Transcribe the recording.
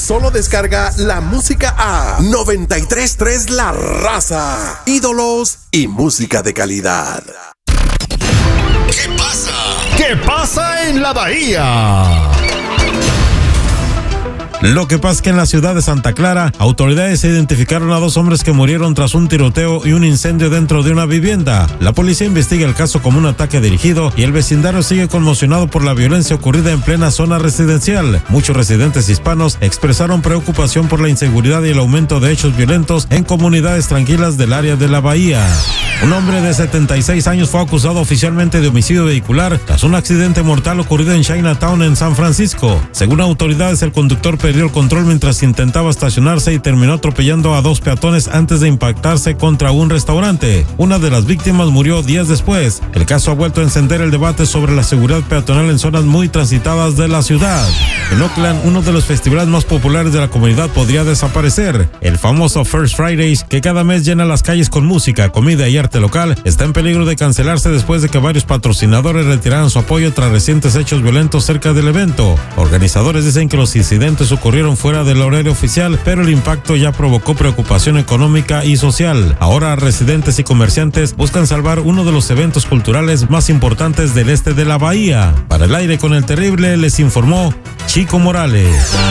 Solo descarga la música a 93.3 La Raza. Ídolos y música de calidad. ¿Qué pasa? ¿Qué pasa en la Bahía? Lo que pasa es que en la ciudad de Santa Clara, autoridades identificaron a 2 hombres que murieron tras un tiroteo y un incendio dentro de una vivienda. La policía investiga el caso como un ataque dirigido y el vecindario sigue conmocionado por la violencia ocurrida en plena zona residencial. Muchos residentes hispanos expresaron preocupación por la inseguridad y el aumento de hechos violentos en comunidades tranquilas del área de la Bahía. Un hombre de 76 años fue acusado oficialmente de homicidio vehicular tras un accidente mortal ocurrido en Chinatown, en San Francisco. Según autoridades, el conductor perdió el control mientras intentaba estacionarse y terminó atropellando a 2 peatones antes de impactarse contra un restaurante. Una de las víctimas murió días después. El caso ha vuelto a encender el debate sobre la seguridad peatonal en zonas muy transitadas de la ciudad. En Oakland, uno de los festivales más populares de la comunidad podría desaparecer. El famoso First Fridays, que cada mes llena las calles con música, comida y arte local, está en peligro de cancelarse después de que varios patrocinadores retiraran su apoyo tras recientes hechos violentos cerca del evento. Organizadores dicen que los incidentes ocurrieron fuera del horario oficial, pero el impacto ya provocó preocupación económica y social. Ahora residentes y comerciantes buscan salvar uno de los eventos culturales más importantes del este de la Bahía. Para el aire con el terrible les informó Chico Morales.